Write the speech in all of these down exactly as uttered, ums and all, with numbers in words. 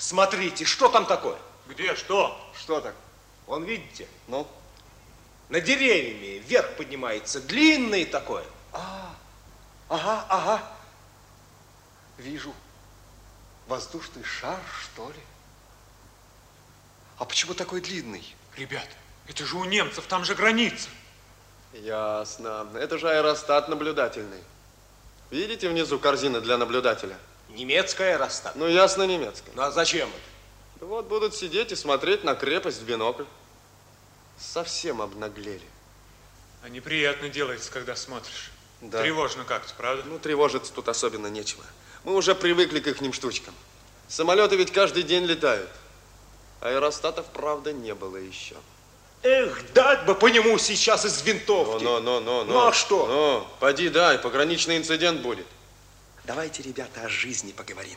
Смотрите, что там такое? Где? Что? Что так? Вон, видите? Ну? На деревьями вверх поднимается, длинный такой. А, ага, ага. Вижу. Воздушный шар, что ли? А почему такой длинный? Ребята, это же у немцев, там же граница. Ясно. Это же аэростат наблюдательный. Видите внизу корзина для наблюдателя? Немецкая аэростат. Ну, ясно, немецкая. Ну, а зачем это? Да вот будут сидеть и смотреть на крепость в бинокль. Совсем обнаглели. А неприятно делается, когда смотришь. Да. Тревожно как-то, правда? Ну, тревожиться тут особенно нечего. Мы уже привыкли к ихним штучкам. Самолеты ведь каждый день летают. Аэростатов, правда, не было еще. Эх, дать бы по нему сейчас из винтовки. Ну, ну, ну, ну. Ну, а что? Ну, поди дай, пограничный инцидент будет. Давайте, ребята, о жизни поговорим.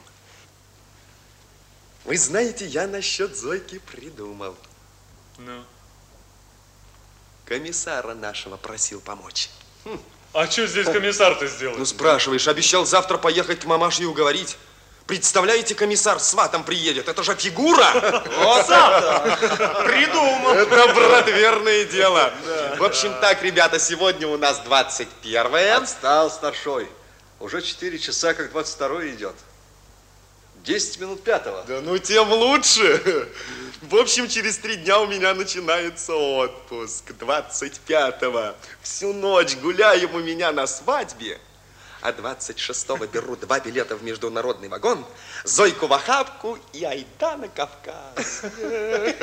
Вы знаете, я насчет Зойки придумал. Ну? Комиссара нашего просил помочь. Хм. А что здесь комиссар-то сделал? Ну, спрашиваешь, обещал завтра поехать к мамаше и уговорить. Представляете, комиссар с сватом приедет. Это же фигура. Вот это! Придумал. Это, брат, верное дело. В общем так, ребята, сегодня у нас двадцать первое. Отстал, старшой. Уже четыре часа, как двадцать второе идет. десять минут пятого. Да ну тем лучше. В общем, через три дня у меня начинается отпуск. двадцать пятого. Всю ночь гуляем у меня на свадьбе. А двадцать шестого беру два билета в международный вагон, Зойку в охапку и айда на Кавказ.